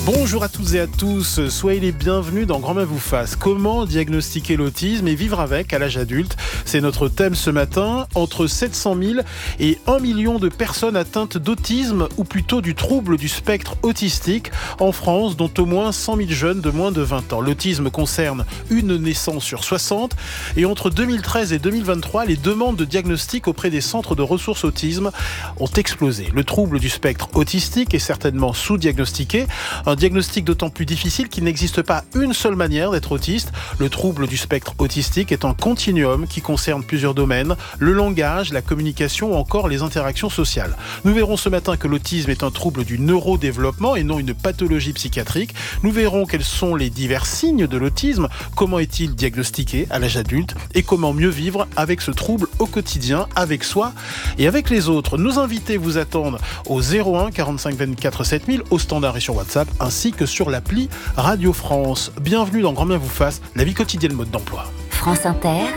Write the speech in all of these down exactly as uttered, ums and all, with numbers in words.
Bonjour à toutes et à tous, soyez les bienvenus dans Grand Bien vous fasse. Comment diagnostiquer l'autisme et vivre avec à l'âge adulte? C'est notre thème ce matin. Entre sept cent mille et un million de personnes atteintes d'autisme ou plutôt du trouble du spectre autistique en France, dont au moins cent mille jeunes de moins de vingt ans. L'autisme concerne une naissance sur soixante et entre deux mille treize et deux mille vingt-trois, les demandes de diagnostic auprès des centres de ressources autisme ont explosé. Le trouble du spectre autistique est certainement sous-diagnostiqué. Un diagnostic d'autant plus difficile qu'il n'existe pas une seule manière d'être autiste. Le trouble du spectre autistique est un continuum qui concerne plusieurs domaines, le langage, la communication ou encore les interactions sociales. Nous verrons ce matin que l'autisme est un trouble du neurodéveloppement et non une pathologie psychiatrique. Nous verrons quels sont les divers signes de l'autisme, comment est-il diagnostiqué à l'âge adulte et comment mieux vivre avec ce trouble au quotidien, avec soi et avec les autres. Nos invités vous attendent au zéro un quarante-cinq vingt-quatre sept mille au standard et sur WhatsApp, ainsi que sur l'appli Radio France. Bienvenue dans Grand Bien vous fasse, la vie quotidienne mode d'emploi. France Inter,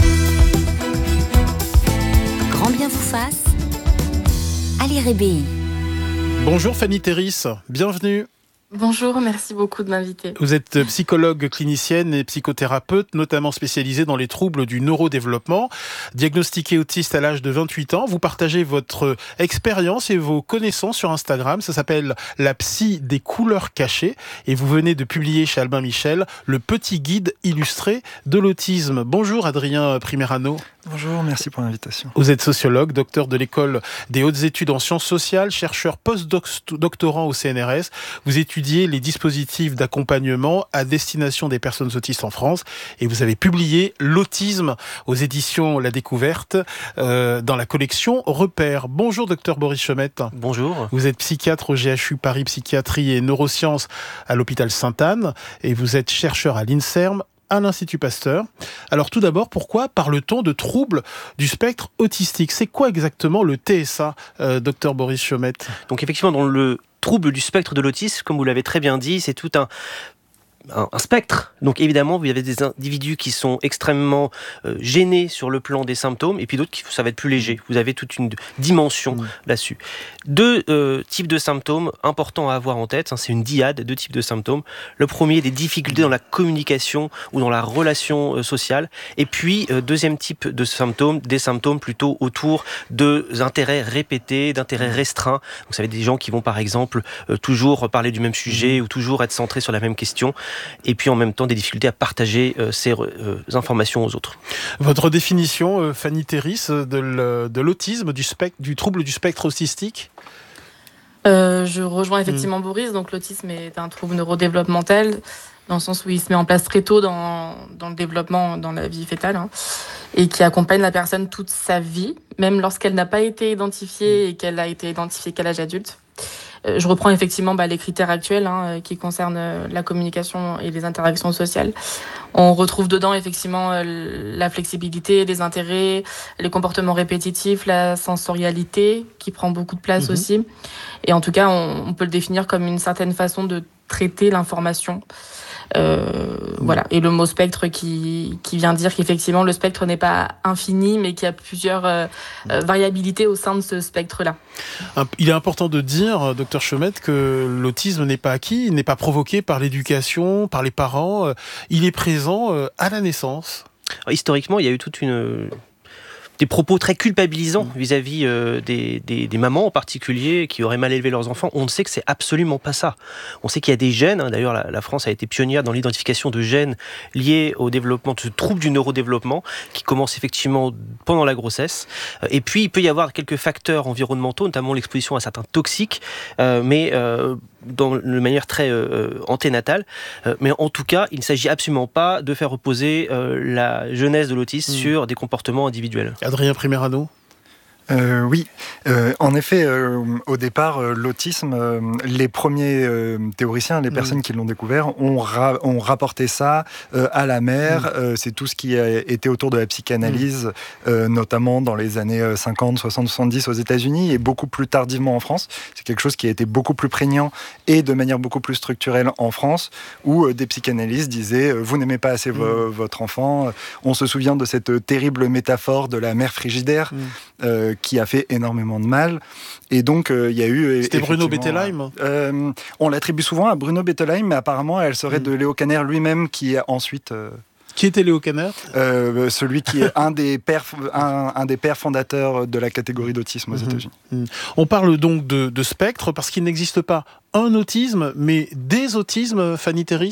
Grand Bien vous fasse, Ali Rébéi. Bonjour Fanny Terris, bienvenue. Bonjour, merci beaucoup de m'inviter. Vous êtes psychologue clinicienne et psychothérapeute, notamment spécialisée dans les troubles du neurodéveloppement. Diagnostiquée autiste à l'âge de vingt-huit ans, vous partagez votre expérience et vos connaissances sur Instagram. Ça s'appelle La psy des couleurs cachées et vous venez de publier chez Albin Michel le petit guide illustré de l'autisme. Bonjour Adrien Primerano. Bonjour, merci pour l'invitation. Vous êtes sociologue, docteur de l'école des hautes études en sciences sociales, chercheur post-doctorant au C N R S. Vous étudiez les dispositifs d'accompagnement à destination des personnes autistes en France et vous avez publié L'autisme aux éditions La Découverte euh, dans la collection Repères. Bonjour docteur Boris Chomette. Bonjour. Vous êtes psychiatre au G H U Paris Psychiatrie et Neurosciences à l'hôpital Sainte-Anne et vous êtes chercheur à l'INSERM, à l'Institut Pasteur. Alors tout d'abord, pourquoi parle-t-on de troubles du spectre autistique? C'est quoi exactement le T S A, euh, docteur Boris Chomette? Donc effectivement, dans le trouble du spectre de l'autisme, comme vous l'avez très bien dit, c'est tout un... Un, un spectre. Donc évidemment, vous avez des individus qui sont extrêmement euh, gênés sur le plan des symptômes, et puis d'autres qui ça va être plus léger. Vous avez toute une dimension mmh. là-dessus. Deux euh, types de symptômes importants à avoir en tête. Hein, c'est une dyade, deux types de symptômes. Le premier, des difficultés dans la communication ou dans la relation euh, sociale. Et puis euh, deuxième type de symptômes, des symptômes plutôt autour d'intérêts répétés, d'intérêts restreints. Donc vous savez, des gens qui vont par exemple euh, toujours parler du même sujet mmh. ou toujours être centrés sur la même question. Et puis en même temps des difficultés à partager euh, ces euh, informations aux autres. Votre définition, euh, Fanny Terris, de, de l'autisme, du, spectre, du trouble du spectre autistique? euh, Je rejoins effectivement mmh. Boris. Donc l'autisme est un trouble neurodéveloppemental dans le sens où il se met en place très tôt dans, dans le développement, dans la vie fœtale, hein, et qui accompagne la personne toute sa vie, même lorsqu'elle n'a pas été identifiée et qu'elle a été identifiée qu'à l'âge adulte. Je reprends effectivement bah, les critères actuels hein, qui concernent euh, la communication et les interactions sociales. On retrouve dedans effectivement euh, la flexibilité, les intérêts, les comportements répétitifs, la sensorialité qui prend beaucoup de place mmh. aussi. Et en tout cas, on, on peut le définir comme une certaine façon de traiter l'information. Euh, mmh. Voilà. Et le mot spectre qui, qui vient dire qu'effectivement le spectre n'est pas infini, mais qu'il y a plusieurs euh, euh, variabilités au sein de ce spectre-là. Il est important de dire, docteur Chomette, que l'autisme n'est pas acquis, il n'est pas provoqué par l'éducation, par les parents. Il est présent à la naissance. Alors, historiquement, il y a eu toute une... des propos très culpabilisants vis-à-vis euh, des, des, des mamans en particulier qui auraient mal élevé leurs enfants. On sait que c'est absolument pas ça. On sait qu'il y a des gènes, hein, d'ailleurs la, la France a été pionnière dans l'identification de gènes liés au développement de ce trouble du neurodéveloppement qui commence effectivement pendant la grossesse. Et puis il peut y avoir quelques facteurs environnementaux, notamment l'exposition à certains toxiques, euh, mais euh, dans, de manière très euh, anténatale. Euh, mais en tout cas, il ne s'agit absolument pas de faire reposer euh, la jeunesse de l'autisme mmh. sur des comportements individuels. Adrien Primerano. Euh, oui, euh, en effet, euh, au départ, euh, l'autisme, euh, les premiers euh, théoriciens, les personnes mmh. qui l'ont découvert, ont, ra- ont rapporté ça euh, à la mère. Mmh. Euh, c'est tout ce qui a été autour de la psychanalyse, mmh. euh, notamment dans les années cinquante, soixante, soixante-dix aux États-Unis et beaucoup plus tardivement en France. C'est quelque chose qui a été beaucoup plus prégnant et de manière beaucoup plus structurelle en France, où euh, des psychanalystes disaient euh, « vous n'aimez pas assez vo- mmh. votre enfant ». On se souvient de cette terrible métaphore de la mère frigidaire, mmh. euh, euh, qui a fait énormément de mal. Et donc, euh, il y a eu... C'était Bruno Bettelheim euh, On l'attribue souvent à Bruno Bettelheim, mais apparemment, elle serait mmh. de Léo Kanner lui-même qui a ensuite... Euh, Qui était Léo Kanner euh, Celui qui est un des, pères, un, un des pères fondateurs de la catégorie d'autisme aux mmh. États-Unis. Mmh. On parle donc de, de spectre parce qu'il n'existe pas un autisme, mais des autismes, Fanny Théris ?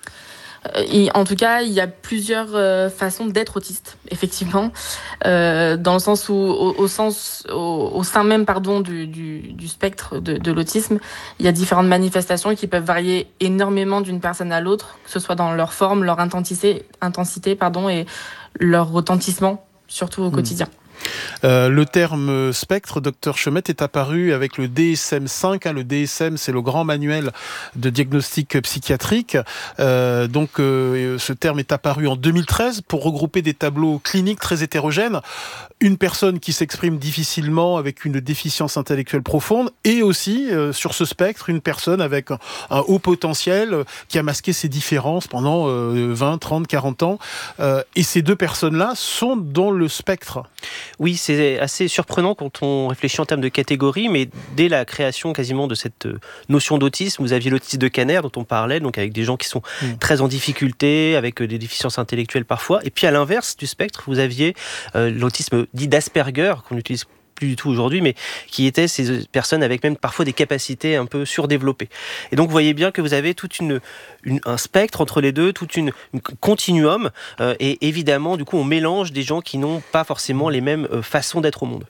Et en tout cas, il y a plusieurs euh, façons d'être autiste, effectivement, euh, dans le sens où, au, au sens, au, au sein même, pardon, du, du, du spectre de, de l'autisme, il y a différentes manifestations qui peuvent varier énormément d'une personne à l'autre, que ce soit dans leur forme, leur intensité, intensité, pardon, et leur retentissement, surtout au mmh. quotidien. Euh, le terme spectre, docteur Chemette, est apparu avec le D S M cinq. Hein, le D S M, c'est le grand manuel de diagnostic psychiatrique. Euh, donc, euh, ce terme est apparu en deux mille treize pour regrouper des tableaux cliniques très hétérogènes. Une personne qui s'exprime difficilement avec une déficience intellectuelle profonde et aussi, euh, sur ce spectre, une personne avec un, un haut potentiel euh, qui a masqué ses différences pendant euh, vingt, trente, quarante ans. Euh, et ces deux personnes-là sont dans le spectre. Oui, c'est assez surprenant quand on réfléchit en termes de catégories, mais dès la création quasiment de cette notion d'autisme, vous aviez l'autisme de Kanner dont on parlait, donc avec des gens qui sont mmh. très en difficulté, avec des déficiences intellectuelles parfois. Et puis à l'inverse du spectre, vous aviez euh, l'autisme dit d'Asperger, qu'on utilise plus du tout aujourd'hui, mais qui étaient ces personnes avec même parfois des capacités un peu surdéveloppées. Et donc vous voyez bien que vous avez toute une, une un spectre entre les deux, toute une, une continuum, euh, et évidemment du coup on mélange des gens qui n'ont pas forcément les mêmes euh, façons d'être au monde.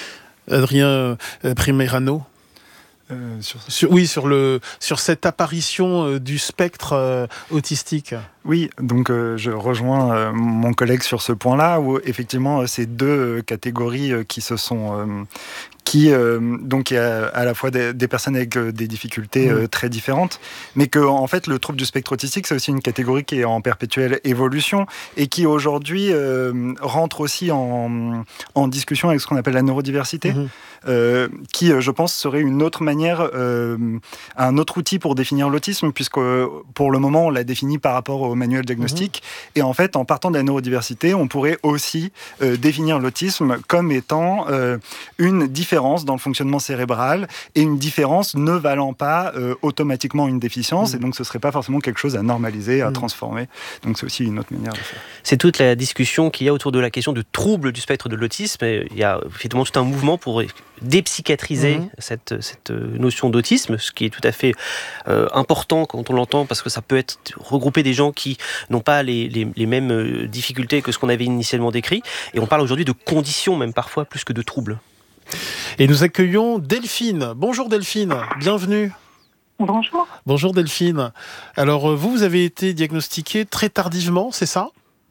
Adrien euh, Primerano. Euh, sur... Sur, oui, sur, le, sur cette apparition euh, du spectre euh, autistique. Oui, donc euh, je rejoins euh, mon collègue sur ce point-là, où effectivement euh, ces deux euh, catégories euh, qui se sont... Euh, qui, euh, donc, il y a à la fois des, des personnes avec euh, des difficultés euh, très différentes, mais que, en fait, le trouble du spectre autistique, c'est aussi une catégorie qui est en perpétuelle évolution et qui, aujourd'hui, euh, rentre aussi en, en discussion avec ce qu'on appelle la neurodiversité, mmh. euh, qui, je pense, serait une autre manière, euh, un autre outil pour définir l'autisme, puisque, pour le moment, on l'a défini par rapport au manuel diagnostique, mmh. et en fait, en partant de la neurodiversité, on pourrait aussi euh, définir l'autisme comme étant euh, une différence dans le fonctionnement cérébral et une différence ne valant pas euh, automatiquement une déficience mmh. et donc ce ne serait pas forcément quelque chose à normaliser, à mmh. transformer. Donc c'est aussi une autre manière de faire. C'est toute la discussion qu'il y a autour de la question de troubles du spectre de l'autisme. Et il y a effectivement tout un mouvement pour dépsychiatriser mmh. cette, cette notion d'autisme, ce qui est tout à fait euh, important quand on l'entend, parce que ça peut être regrouper des gens qui n'ont pas les, les, les mêmes difficultés que ce qu'on avait initialement décrit. Et on parle aujourd'hui de conditions, même parfois, plus que de troubles. Et nous accueillons Delphine. Bonjour Delphine, bienvenue. Bonjour. Bonjour Delphine. Alors vous, vous avez été diagnostiquée très tardivement, c'est ça ?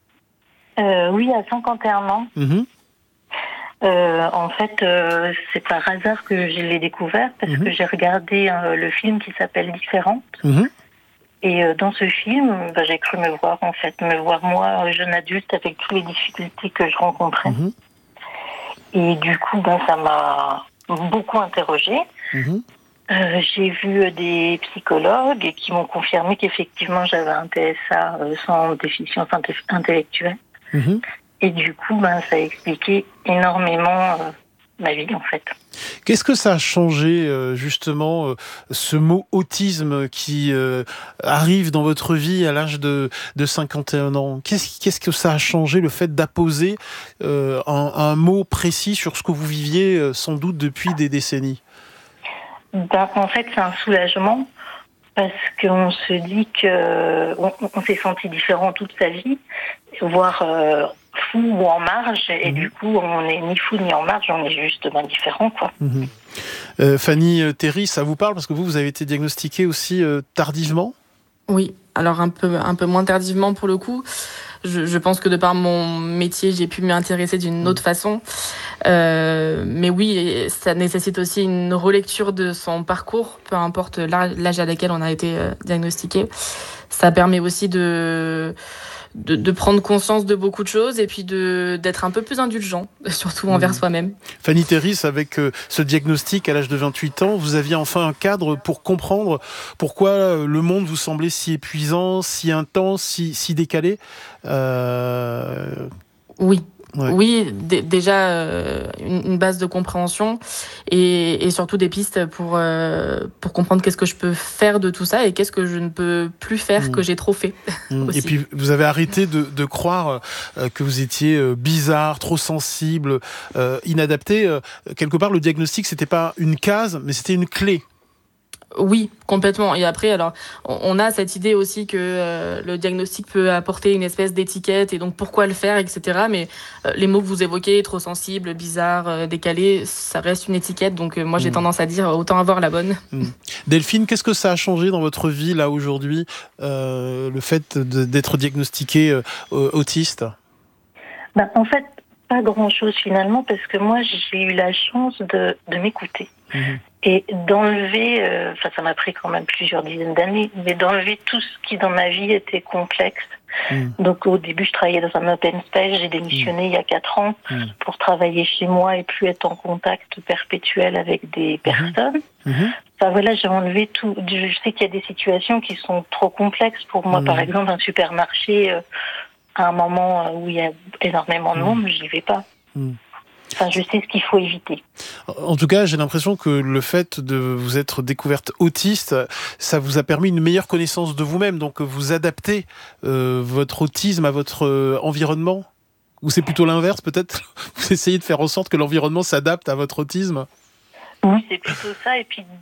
euh, Oui, à cinquante et un ans. Mmh. Euh, en fait, euh, c'est par hasard que je l'ai découvert, parce mmh. que j'ai regardé euh, le film qui s'appelle Différentes. Mmh. Et euh, dans ce film, bah, j'ai cru me voir, en fait, me voir moi, jeune adulte, avec toutes les difficultés que je rencontrais. Mmh. Et du coup, ben, ça m'a beaucoup interrogée. Mmh. Euh, j'ai vu des psychologues qui m'ont confirmé qu'effectivement, j'avais un T S A euh, sans déficience intellectuelle. Mmh. Et du coup, ben, ça a expliqué énormément euh, ma vie, en fait. Qu'est-ce que ça a changé, euh, justement, euh, ce mot autisme qui euh, arrive dans votre vie à l'âge de, de cinquante et un ans ? Qu'est-ce, qu'est-ce que ça a changé, le fait d'apposer euh, un, un mot précis sur ce que vous viviez euh, sans doute depuis des décennies ? Ben, en fait, c'est un soulagement, parce qu'on se dit qu'on on s'est senti différent toute sa vie, voire euh, fou ou en marge, et mmh. du coup, on n'est ni fou ni en marge, on est juste ben, différent, quoi. Mmh. Euh, Fanny Théris, ça vous parle, parce que vous, vous avez été diagnostiquée aussi euh, tardivement ? Oui, alors un peu, un peu moins tardivement pour le coup. Je, je pense que de par mon métier, j'ai pu m'y intéresser d'une autre façon. Euh, mais oui, ça nécessite aussi une relecture de son parcours, peu importe l'âge à laquelle on a été diagnostiqué. Ça permet aussi de, de, de prendre conscience de beaucoup de choses et puis de, d'être un peu plus indulgent, surtout envers mmh. soi-même. Fanny Théris, avec euh, ce diagnostic à l'âge de vingt-huit ans, vous aviez enfin un cadre pour comprendre pourquoi le monde vous semblait si épuisant, si intense, si, si décalé. Euh... Oui. Ouais. Oui, d- déjà euh, une, une base de compréhension et, et surtout des pistes pour, euh, pour comprendre qu'est-ce que je peux faire de tout ça et qu'est-ce que je ne peux plus faire mmh. que j'ai trop fait. Mmh. Et puis vous avez arrêté de, de croire euh, que vous étiez euh, bizarre, trop sensible, euh, inadapté. Euh, quelque part, le diagnostic, c'était pas une case, mais c'était une clé. Oui, complètement. Et après, alors, on a cette idée aussi que euh, le diagnostic peut apporter une espèce d'étiquette et donc pourquoi le faire, et cetera. Mais euh, les mots que vous évoquez, trop sensible, bizarre, euh, décalé, ça reste une étiquette. Donc euh, moi, j'ai mmh. tendance à dire autant avoir la bonne. Mmh. Delphine, qu'est-ce que ça a changé dans votre vie là aujourd'hui, euh, le fait de, d'être diagnostiqué euh, autiste ? Ben, en fait, pas grand-chose finalement, parce que moi, j'ai eu la chance de, de m'écouter. Mmh. Et d'enlever, enfin euh, ça m'a pris quand même plusieurs dizaines d'années, mais d'enlever tout ce qui dans ma vie était complexe. Mmh. Donc au début je travaillais dans un open space, j'ai démissionné mmh. il y a quatre ans mmh. pour travailler chez moi et plus être en contact perpétuel avec des personnes. Mmh. Enfin voilà, j'ai enlevé tout. Je sais qu'il y a des situations qui sont trop complexes pour moi. Mmh. Par exemple un supermarché, euh, à un moment où il y a énormément de monde, mmh. j'y vais pas. Mmh. Enfin, je sais ce qu'il faut éviter. En tout cas, j'ai l'impression que le fait de vous être découverte autiste, ça vous a permis une meilleure connaissance de vous-même. Donc, vous adaptez euh, votre autisme à votre euh, environnement. Ou c'est plutôt l'inverse, peut-être ? Vous essayez de faire en sorte que l'environnement s'adapte à votre autisme ? Oui, c'est plutôt ça. Et puis,